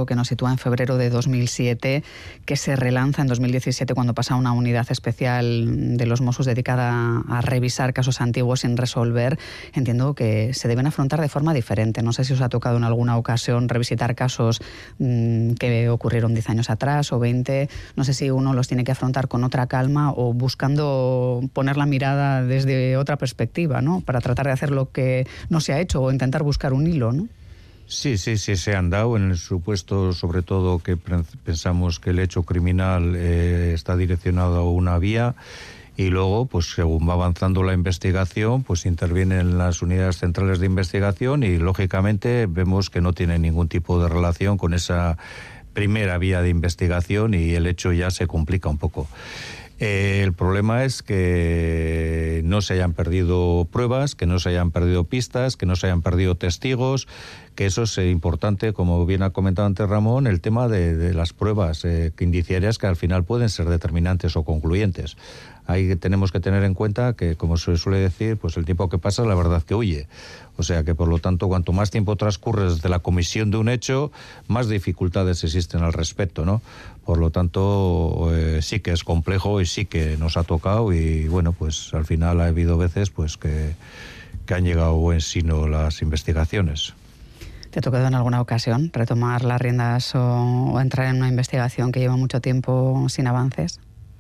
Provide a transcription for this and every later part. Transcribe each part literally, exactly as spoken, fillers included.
caso que nos sitúa en febrero de dos mil siete, que se relanza en dos mil diecisiete cuando pasa a una unidad especial de los Mossos dedicada a revisar casos antiguos sin resolver. Entiendo que se deben afrontar de forma diferente. No sé si os ha tocado en alguna ocasión revisitar casos mmm, que ocurrieron diez años atrás o veinte. No sé si uno los tiene que afrontar con otra calma o buscando poner la mirada desde otra perspectiva, ¿no? Para tratar de hacer lo que no se ha hecho o intentar buscar un hilo, ¿no? Sí, sí, sí, se han dado en el supuesto, sobre todo, que pensamos que el hecho criminal eh, está direccionado a una vía. Y luego, pues según va avanzando la investigación, pues intervienen las unidades centrales de investigación y, lógicamente, vemos que no tiene ningún tipo de relación con esa primera vía de investigación y el hecho ya se complica un poco. Eh, el problema es que no se hayan perdido pruebas, que no se hayan perdido pistas, que no se hayan perdido testigos, que eso es importante, como bien ha comentado antes Ramón, el tema de, de las pruebas eh, indiciarias que al final pueden ser determinantes o concluyentes. Ahí tenemos que tener en cuenta que, como se suele decir, pues el tiempo que pasa, la verdad que huye. O sea que, por lo tanto, cuanto más tiempo transcurre desde la comisión de un hecho, más dificultades existen al respecto, ¿no? Por lo tanto, eh, sí que es complejo y sí que nos ha tocado y, bueno, pues al final ha habido veces pues que, que han llegado a buen sino las investigaciones. ¿Te ha tocado en alguna ocasión retomar las riendas o, o entrar en una investigación que lleva mucho tiempo sin avances?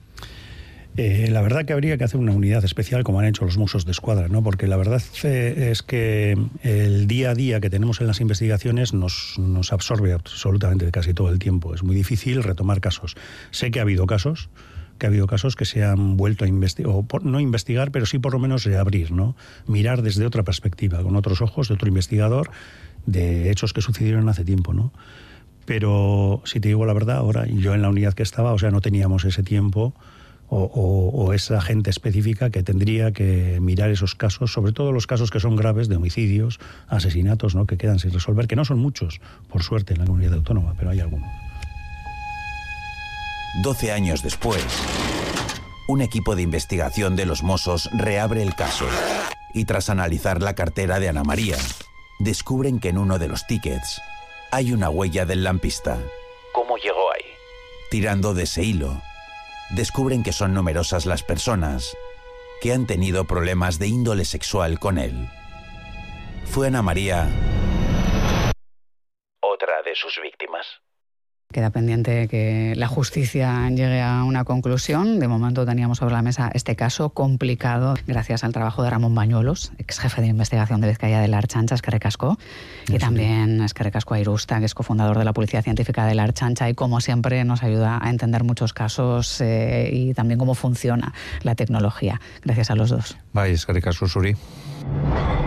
Eh, la verdad que habría que hacer una unidad especial como han hecho los Mossos d'Esquadra, ¿no? Porque la verdad eh, es que el día a día que tenemos en las investigaciones nos, nos absorbe absolutamente casi todo el tiempo. Es muy difícil retomar casos. Sé que ha habido casos, que ha habido casos que se han vuelto a investigar, o por, no investigar, pero sí por lo menos reabrir, ¿no? Mirar desde otra perspectiva, con otros ojos de otro investigador, de hechos que sucedieron hace tiempo, ¿no? Pero si te digo la verdad, ahora yo en la unidad que estaba, o sea, no teníamos ese tiempo O, o, o esa gente específica que tendría que mirar esos casos, sobre todo los casos que son graves de homicidios, asesinatos, ¿no? Que quedan sin resolver, que no son muchos, por suerte, en la comunidad autónoma, pero hay algunos. Doce años después, un equipo de investigación de los Mossos reabre el caso y, tras analizar la cartera de Ana María, descubren que en uno de los tickets hay una huella del lampista. ¿Cómo llegó ahí? Tirando de ese hilo, descubren que son numerosas las personas que han tenido problemas de índole sexual con él. ¿Fue Ana María otra de sus víctimas? Queda pendiente que la justicia llegue a una conclusión. De momento teníamos sobre la mesa este caso complicado gracias al trabajo de Ramón Bañuelos, ex jefe de investigación de Vizcaya de la Ertzaintza, eskerrik asko, y también eskerrik asko a Irusta, que es cofundador de la Policía Científica de la Ertzaintza y como siempre nos ayuda a entender muchos casos eh, y también cómo funciona la tecnología. Gracias a los dos. Bai, eskerrik asko zuri.